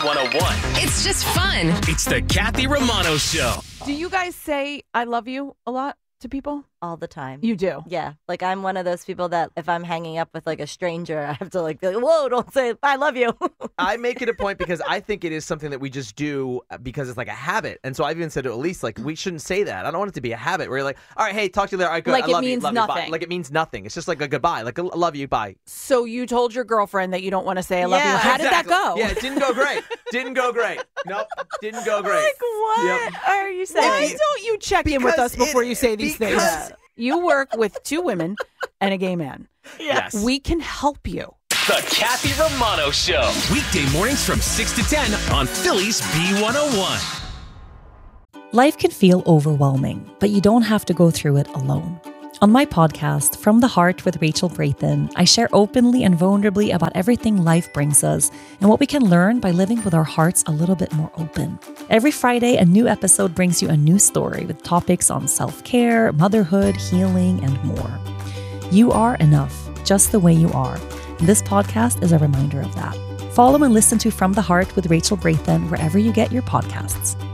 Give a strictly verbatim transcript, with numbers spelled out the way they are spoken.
one oh one. It's just fun. It's the Kathy Romano Show. Do you guys say I love you a lot to people? All the time. You do? Yeah. Like, I'm one of those people that if I'm hanging up with, like, a stranger, I have to, like, be like, whoa, don't say I love you. I make it a point because I think it is something that we just do because it's like a habit. And so I've even said to Elise, like, we shouldn't say that. I don't want it to be a habit where you're like, all right, hey, talk to you later. All right, good. Like I it love means you. Love you. Bye. nothing. Like it means nothing. It's just like a goodbye. Like, I love you. Bye. So you told your girlfriend that you don't want to say I love Yeah, you. How Exactly. did that go? Yeah, it didn't go great. Didn't go great. Nope. Didn't go great. Like, what Yep. are you saying? Why don't you check in with Because us before it- you say these because- things? You work with two women and a gay man. Yes. We can help you. The Kathy Romano Show. Weekday mornings from six to ten on Philly's B one oh one. Life can feel overwhelming, but you don't have to go through it alone. On my podcast, From the Heart with Rachel Brathen, I share openly and vulnerably about everything life brings us and what we can learn by living with our hearts a little bit more open. Every Friday, a new episode brings you a new story with topics on self-care, motherhood, healing, and more. You are enough, just the way you are. And this podcast is a reminder of that. Follow and listen to From the Heart with Rachel Brathen wherever you get your podcasts.